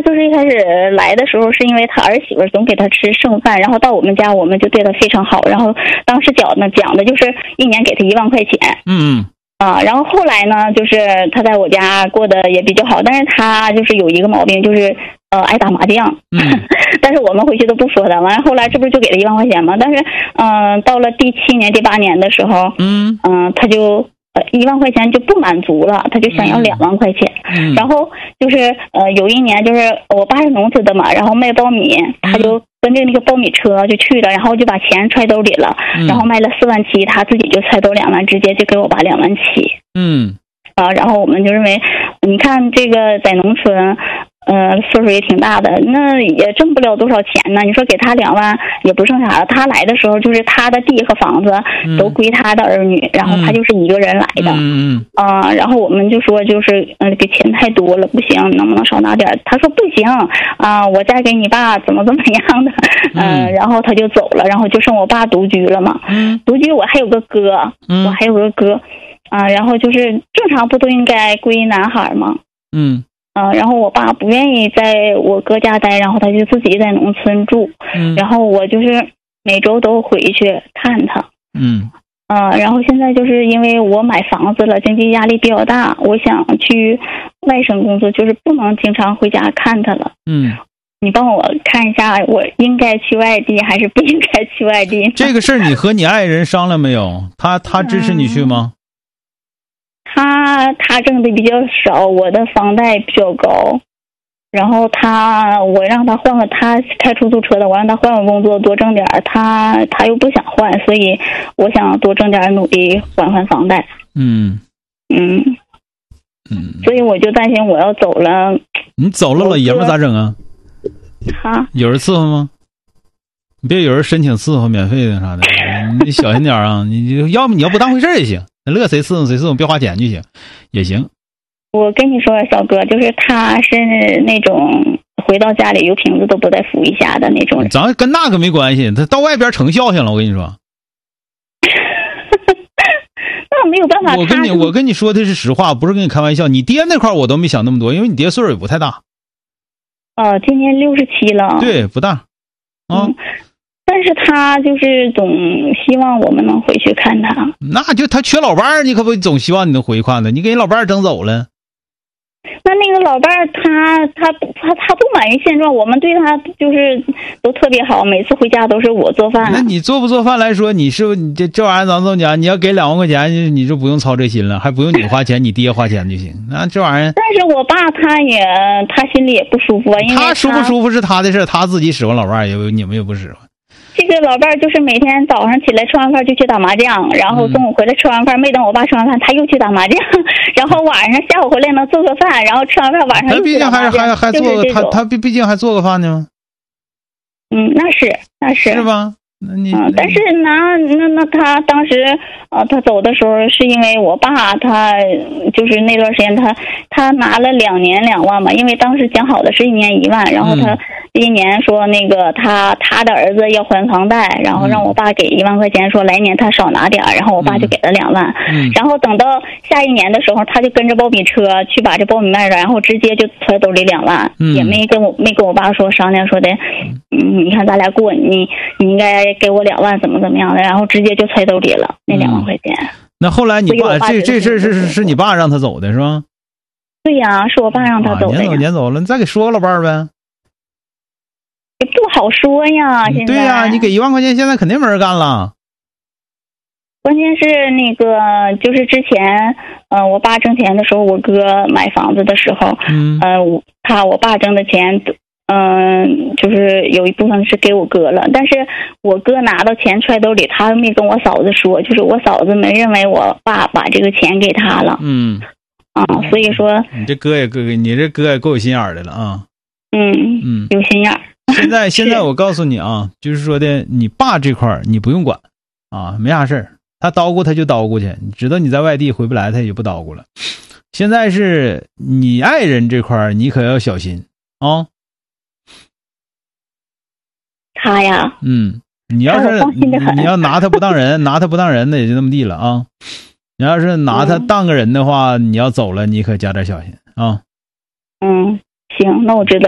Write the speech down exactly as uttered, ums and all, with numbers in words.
他就是一开始来的时候，是因为他儿媳妇总给他吃剩饭，然后到我们家我们就对他非常好，然后当时讲呢讲的就是一年给他一万块钱。 嗯啊，然后后来呢，就是他在我家过得也比较好，但是他就是有一个毛病，就是呃爱打麻将。 嗯， 但是我们回去都不说他，完了后来这不是就给了一万块钱吗？但是嗯、呃，到了第七年、第八年的时候， 嗯嗯、呃，他就。呃，一万块钱就不满足了，他就想要两万块钱。 嗯， 然后就是呃，有一年就是我爸是农村的嘛，然后卖苞米，他就跟着那个苞米车就去了，然后就把钱揣兜里了， 嗯、 然后卖了四万七，他自己就揣兜两万，直接就给我爸两万七。 嗯， 啊，然后我们就认为，你看这个在农村。呃，岁数也挺大的，那也挣不了多少钱呢。你说给他两万也不剩啥了。他来的时候，就是他的地和房子都归他的儿女，嗯、然后他就是一个人来的。 嗯啊、呃，然后我们就说，就是呃，给钱太多了，不行，能不能少拿点？他说不行啊、呃，我嫁给你爸怎么怎么样的，呃、嗯，然后他就走了，然后就剩我爸独居了嘛。 嗯， 独居我还有个哥， 嗯、 我还有个哥，啊、呃，然后就是正常不都应该归男孩吗？ 嗯。 嗯、呃，然后我爸不愿意在我哥家待，然后他就自己在农村住。 嗯， 然后我就是每周都回去看他。 嗯， 呃，然后现在就是因为我买房子了，经济压力比较大，我想去外省工作，就是不能经常回家看他了。 嗯， 你帮我看一下，我应该去外地还是不应该去外地？ 这个事儿你和你爱人商量没有？他他支持你去吗？ 嗯他他挣的比较少，我的房贷比较高，然后他我让他换个，他开出租车的，我让他换个工作多挣点，他他又不想换，所以我想多挣点，努力还还房贷。 嗯嗯嗯， 所以我就担心我要走了。 你走了，老爷们咋整啊？ 哈， 有人伺候吗？你别有人申请伺候免费的啥的，你小心点啊！你要不你要不当回事也行。乐谁伺候谁伺候，别花钱就行，也行。 我跟你说，小哥，就是他是那种回到家里油瓶子都不带扶一下的那种人。 咱跟那个没关系，他到外边成孝心了。我跟你说， 那没有办法。 我跟你我跟你说的是实话，不是跟你开玩笑。你爹那块我都没想那么多，因为你爹岁数也不太大。 哦、呃，今年六十七了。 对，不大。啊。 嗯，但是他就是总希望我们能回去看他。 那就他缺老伴儿，你可不总希望你能回去看他，你给你老伴儿整走了。 那那个老伴儿，他他他他不满于现状，我们对他就是都特别好，每次回家都是我做饭。 那你做不做饭来说，你是你这这玩意儿咱这么讲，你要给两万块钱，你就不用操这心了，还不用你花钱，你爹花钱就行。那这玩意儿， 但是我爸他也他心里也不舒服啊，因为他他舒不舒服是他的事，他自己使唤老伴儿，也你们也不使唤。 这个老伴儿就是每天早上起来吃完饭就去打麻将，然后中午回来吃完饭，没等我爸吃完饭，他又去打麻将，然后晚上下午回来能做个饭，然后吃完饭晚上又去打麻将。 他毕竟还还还做个、 就是、 他他毕毕竟还做个饭呢。 嗯，那是那是是吧？那你嗯，但是那那那他当时呃，他走的时候是因为我爸他就是那段时间他他拿了两年两万嘛，因为当时讲好的是一年一万，然后他第一年说那个他他的儿子要还房贷，然后让我爸给一万块钱，说来年他少拿点，然后我爸就给了两万， 嗯， 然后等到下一年的时候，他就跟着苞米车去把这苞米卖了，然后直接就揣兜里两万， 嗯， 也没跟我没跟我爸说商量说的，嗯，你看咱俩过，你你应该给我两万怎么怎么样的，然后直接就揣兜里了那两万块钱。 嗯，那后来你爸这这事是是是你爸让他走的是吧？ 对呀，是我爸让他走的。 啊，年走年走了，你再给说个老伴儿呗。 也不好说呀，现在。 对呀，你给一万块钱，现在肯定没人干了。 关键是那个，就是之前，呃，我爸挣钱的时候，我哥买房子的时候， 嗯， 呃，他我爸挣的钱，嗯、呃，就是有一部分是给我哥了，但是我哥拿到钱揣兜里，他没跟我嫂子说，就是我嫂子没认为我爸把这个钱给他了。 嗯， 啊，所以说你这哥也哥，你这哥也够有心眼儿的了啊。 嗯嗯， 有心眼儿。 现在现在我告诉你啊，就是说的，你爸这块儿你不用管啊，没啥事儿。他叨咕他就叨咕去，你知道你在外地回不来，他也不叨咕了。现在是你爱人这块儿，你可要小心啊。 他呀， 嗯，你要是你要拿他不当人，拿他不当人，那也就那么地了啊。你要是拿他当个人的话，嗯，你要走了，你可加点小心啊。 嗯，行，那我知道。